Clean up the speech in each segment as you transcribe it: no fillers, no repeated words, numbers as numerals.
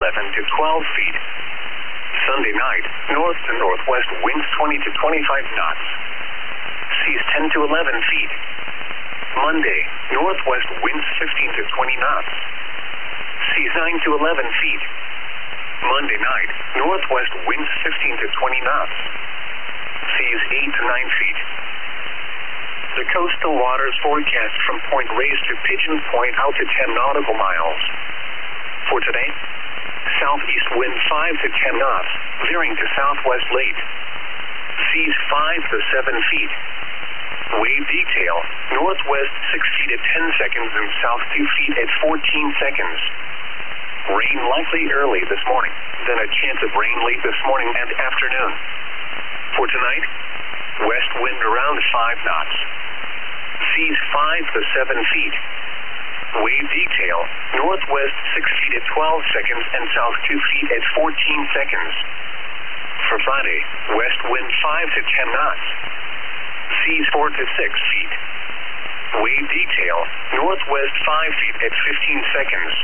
11 to 12 feet. Sunday night, north to northwest winds 20 to 25 knots. Seas 10 to 11 feet. Monday, northwest winds 15 to 20 knots. Seas 9 to 11 feet. Monday night, northwest winds 15 to 20 knots. Seas 8 to 9 feet. The coastal waters forecast from Point Reyes to Pigeon Point out to 10 nautical miles. For today, southeast wind 5 to 10 knots, veering to southwest late. Seas 5 to 7 feet. Wave detail, northwest 6 feet at 10 seconds and south 2 feet at 14 seconds. Rain likely early this morning, then a chance of rain late this morning and afternoon. For tonight, west wind around 5 knots. Seas 5 to 7 feet. Wave detail, northwest 6 feet at 12 seconds and south 2 feet at 14 seconds. For Friday, west wind 5 to 10 knots. Seas 4 to 6 feet. Wave detail, northwest 5 feet at 15 seconds.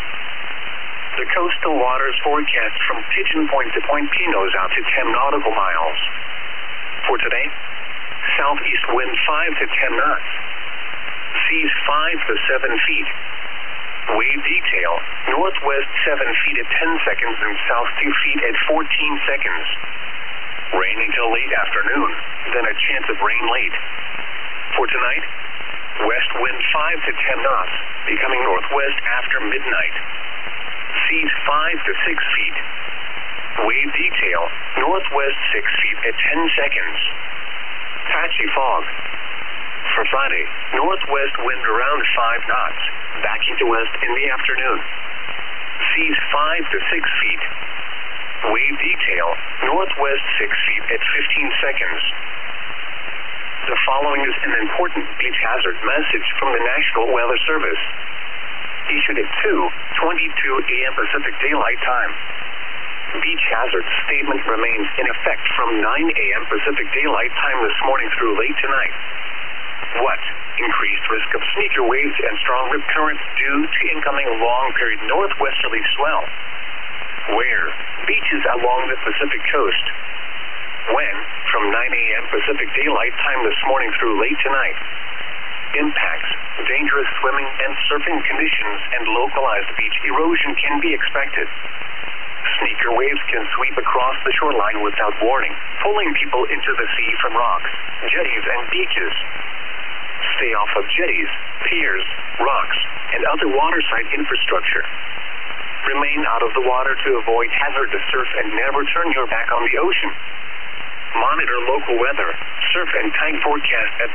The coastal waters forecast from Pigeon Point to Point Pinos out to 10 nautical miles. For today, southeast wind 5 to 10 knots. Seas 5 to 7 feet. Wave detail, northwest 7 feet at 10 seconds and south 2 feet at 14 seconds. Rain until late afternoon, then a chance of rain late. For tonight, west wind 5 to 10 knots, becoming northwest after midnight. Seas 5 to 6 feet. Wave detail, northwest 6 feet at 10 seconds. Patchy fog. For Friday, northwest wind around 5 knots, backing to west in the afternoon. Seas 5 to 6 feet. Wave detail, northwest 6 feet at 15 seconds. The following is an important beach hazard message from the National Weather Service. Issued at 2:22 a.m. Pacific Daylight Time. Beach hazard statement remains in effect from 9 a.m. Pacific Daylight Time this morning through late tonight. What? Increased risk of sneaker waves and strong rip currents due to incoming long-period northwesterly swell. Where? Beaches along the Pacific coast. When? From 9 a.m. Pacific Daylight Time this morning through late tonight. Impacts. Dangerous swimming and surfing conditions and localized beach erosion can be expected. Sneaker waves can sweep across the shoreline without warning, pulling people into the sea from rocks, jetties, and beaches. Stay off of jetties, piers, rocks, and other waterside infrastructure. Remain out of the water to avoid hazardous surf and never turn your back on the ocean. Monitor local weather, surf and tide forecast at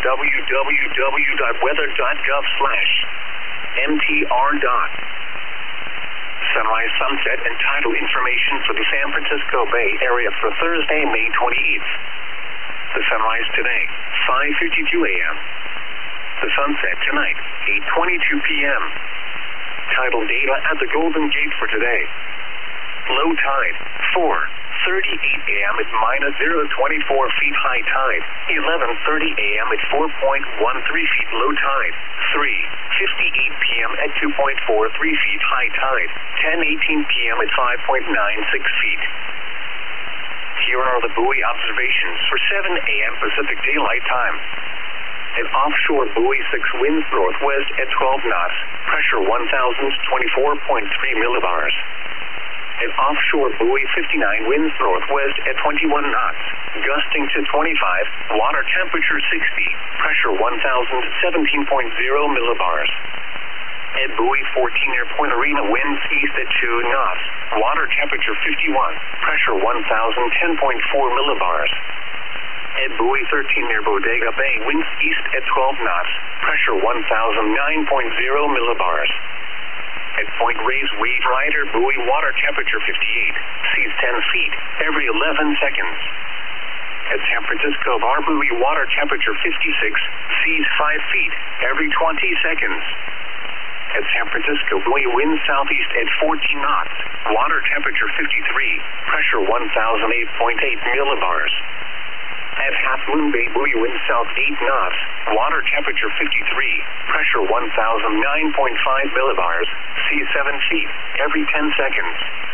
www.weather.gov/mtr. Sunrise, sunset, and tidal information for the San Francisco Bay Area for Thursday, May 28th. The sunrise today, 5:52 a.m. The sunset tonight, 8:22 p.m. Tidal data at the Golden Gate for today. Low tide, 4:38 a.m. at -0.24 feet high tide, 11:30 a.m. at 4.13 feet low tide, 3:58 p.m. at 2.43 feet high tide, 10:18 p.m. at 5.96 feet. Here are the buoy observations for 7 a.m. Pacific Daylight Time. An offshore buoy 6 winds northwest at 12 knots, pressure 1,024.3 millibars. An offshore buoy 59 winds northwest at 21 knots, gusting to 25, water temperature 60, pressure 1,017.0 millibars. At buoy 14 near Point Arena winds east at 2 knots, water temperature 51, pressure 1,010.4 millibars. At buoy 13 near Bodega Bay winds east at 12 knots, pressure 1,009.0 millibars. At Point Reyes Wave Rider buoy water temperature 58, seas 10 feet every 11 seconds. At San Francisco Bar buoy water temperature 56, seas 5 feet every 20 seconds. At San Francisco buoy wind southeast at 14 knots, water temperature 53, pressure 1,008.8 millibars. At Half Moon Bay buoy wind south 8 knots, water temperature 53, pressure 1,009.5 millibars, seas 7 feet every 10 seconds.